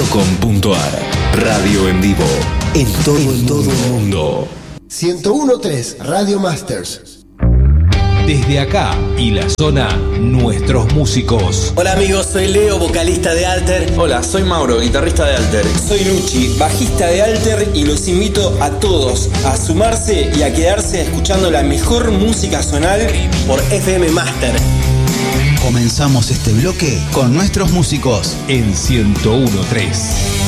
Radio en vivo en todo el mundo. 101.3 Radio Masters. Desde acá y la zona, nuestros músicos. Hola amigos, soy Leo, vocalista de Alter. Hola, soy Mauro, guitarrista de Alter. Soy Luchi, bajista de Alter, y los invito a todos a sumarse y a quedarse escuchando la mejor música zonal por FM Master. Comenzamos este bloque con nuestros músicos en 101.3.